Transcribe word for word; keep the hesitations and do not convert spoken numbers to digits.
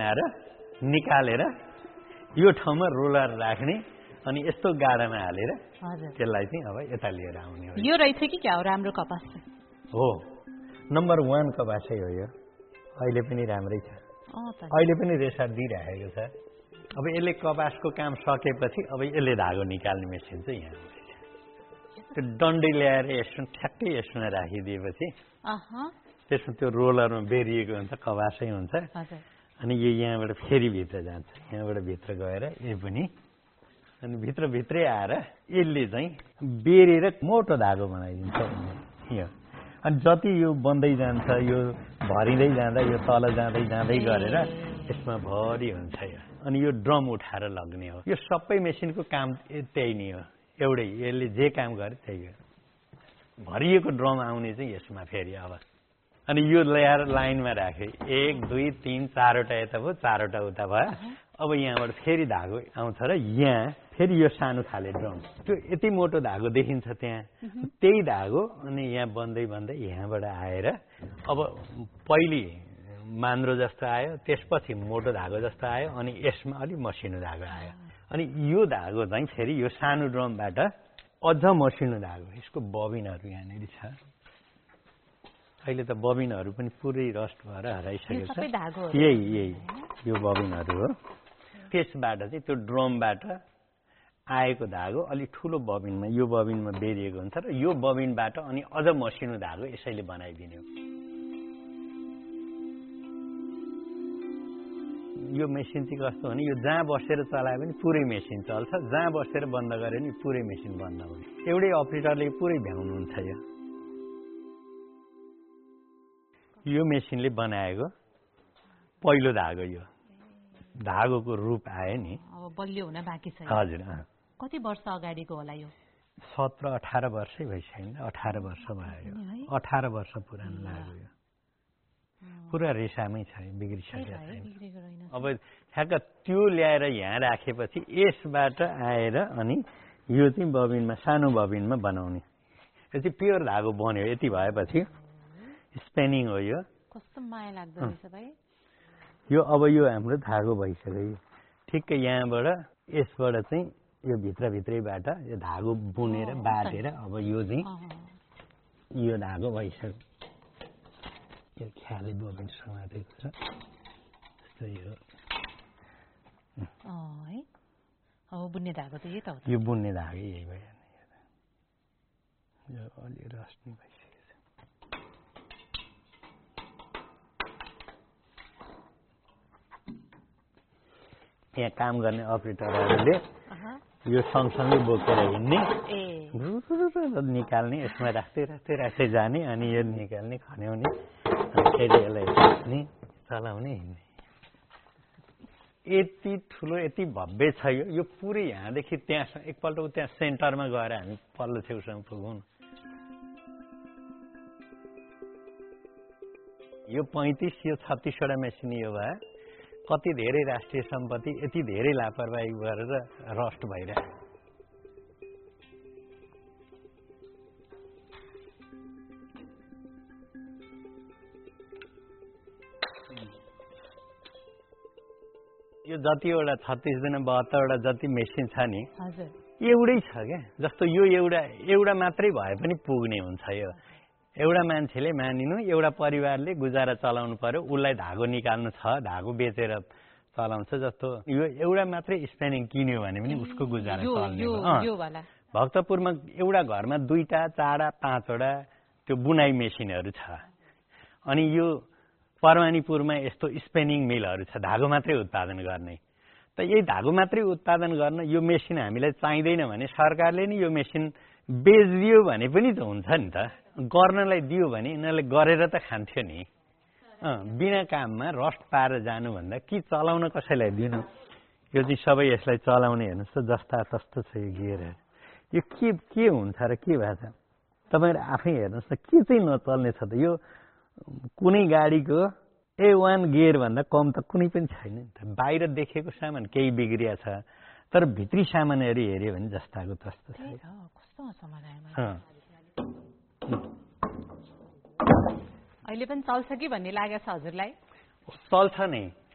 आएर निकालेर यो ठाउँमा रोलर राख्ने अनि यस्तो गाडामा हालेर त्यसलाई चाहिँ अब यता लिएर आउने हो। यो रहेछ कि क्या हो राम्रो कपास हो? नम्बर वान कपासै हो यो। अहिले पनि राम्रै छ, अहिले पनि रेसा दिइराखेको छ। अब यसले कपासको काम सकेपछि अब यसले धागो निकाल्ने मेसिन चाहिँ यहाँ हुँदैछ। त्यो डन्डी ल्याएर यसमा ठ्याक्कै यसमा राखिदिएपछि त्यसमा त्यो रोलरमा बेरिएको हुन्छ, कपासै हुन्छ। अनि यो यहाँबाट फेरि भित्र जान्छ, यहाँबाट भित्र गएर यो पनि अनि भित्रभित्रै आएर यसले चाहिँ बेरेर मोटो धागो बनाइदिन्छ यो। अनि जति यो बन्दै जान्छ, यो भरिँदै जाँदा यो तल जाँदै जाँदै गरेर यसमा भरि हुन्छ यो। अनि यो ड्रम उठाएर लग्ने हो। यो सबै मेसिनको काम त्यही नै हो, एउटै। यसले जे काम गरे त्यही हो। भरिएको ड्रम आउने चाहिँ यसमा फेरि अब अनि यो ल्याएर लाइनमा राखे, एक दुई तिन चारवटा यता भयो, चारवटा उता भयो। अब यहाँबाट फेरि धागो आउँछ र यहाँ फेरि यो सानो खाले ड्रम, त्यो यति मोटो धागो देखिन्छ त्यहाँ, त्यही धागो अनि यहाँ बन्दै बन्दै यहाँबाट आएर अब पहिले मान्द्रो जस्तो आयो, त्यसपछि मोटो धागो जस्तो आयो, अनि यसमा अलिक मसिनो धागो आयो। अनि यो धागो चाहिँ फेरि यो सानो ड्रमबाट अझ मसिनो धागो, यसको बबिनहरू यहाँनिर छ। अहिले त बबिनहरू पनि पुरै रस्ट भएर हराइसकेको छ। यही यही यो बबिनहरू हो। त्यसबाट चाहिँ त्यो ड्रमबाट आएको धागो अलिक ठुलो बबिनमा, यो बबिनमा बेरिएको हुन्छ र यो बबिनबाट अनि अझ मसिनो धागो यसैले बनाइदिने हो। यो मेसिन चाहिँ कस्तो भने यो जहाँ बसेर चलाए पनि पुरै मेसिन चल्छ, जहाँ बसेर बन्द गरे पनि पुरै मेसिन बन्द हुन्छ। एउटै अपरेटरले पुरै भ्याउनुहुन्छ यो। यो मेसिनले बनाएको पहिलो धागो, यो धागोको रूप आयो नि, अब बलियो हुन बाँकी छ। हजुर। कति वर्ष अगाडिको होला यो? सत्र अठार वर्षै भइसक्यो, अठार वर्ष भयो। अठार वर्ष पुरानो लाग्यो यो। पुरा रेसामै छ, बिग्रिसकेको छैन। अब ठ्याक्क त्यो ल्याएर यहाँ राखेपछि यसबाट आएर अनि यो चाहिँ बबिनमा, सानो बबिनमा बनाउने। यो चाहिँ प्योर धागो बन्यो। यति भएपछि स्पेनिङ हो यो। कस्तो माया लाग्दो रहेछ भाइ यो। अब यो हाम्रो धागो भइसक्यो। ठिक्कै यहाँबाट यसबाट चाहिँ यो भित्रभित्रैबाट यो धागो बुनेर बाटेर अब यो चाहिँ यो धागो भइसक्यो। यो ख्याले बबिन समातेको छ जस्तो यो। है अब बुन्ने धागो त यही त हो। यो बुन्ने धागो यही भयो। यो अलि रस्नी भइसक्यो। यहाँ काम गर्ने अपरेटरहरूले यो सँगसँगै बोकेर हिँड्ने, निकाल्ने, यसमा राख्दै राख्दै राख्दै जाने, अनि यो निकाल्ने, खन्याउने, फेरि यसलाई चलाउने, हिँड्ने। यति ठुलो, यति भव्य छ यो। यो पुरै यहाँदेखि त्यहाँ एकपल्ट त्यहाँ सेन्टरमा गएर हामी पल्लो छेउसम्म पुगौँ। यो पैँतिस यो छत्तिसवटा मेसिन यो भए कति धेरै राष्ट्रिय सम्पत्ति यति धेरै लापरवाही गरेर रस्ट भइरहेको। यो जतिवटा छत्तिसजना बहत्तरवटा जति मेसिन छ नि, एउटै छ क्या। जस्तो यो एउटा एउटा मात्रै भए पनि पुग्ने हुन्छ। यो एउटा मान्छेले मानिनु, एउटा परिवारले गुजारा चलाउनु पर्यो, उसलाई धागो निकाल्नु छ, धागो बेचेर चलाउँछ। जस्तो यो एउटा मात्रै स्पेनिङ किन्यो भने पनि उसको गुजारा चल्ने हो। भक्तपुरमा एउटा घरमा दुईटा चारवटा पाँचवटा त्यो बुनाइ मेसिनहरू छ। अनि यो परवानीपुरमा यस्तो स्पेनिङ मिलहरू छ, धागो मात्रै उत्पादन गर्ने। त यही धागो मात्रै उत्पादन गर्न यो मेसिन हामीलाई चाहिँदैन भने सरकारले नि यो मेसिन बेचिदियो भने पनि त हुन्छ नि त। गर्नलाई दियो भने यिनीहरूले गरेर त खान्थ्यो नि। बिना काममा रस्ट पाएर जानुभन्दा कि चलाउन कसैलाई दिनु। यो चाहिँ सबै यसलाई चलाउने हेर्नुहोस् त, जस्ता तस्तो छ यो गियर। यो के के हुन्छ र के भएको छ तपाईँहरू आफै हेर्नुहोस् त। के चाहिँ नचल्ने छ त? यो कुनै गाडीको ए वान गियर भन्दा कम त कुनै पनि छैन नि त। बाहिर देखेको सामान केही बिग्रिया छ, तर भित्री सामानहरू हेऱ्यो भने जस्ताको तस्तो छ। अहिले पनि चल्छ कि भन्ने लागेको छ हजुरलाई? चल्छ नै।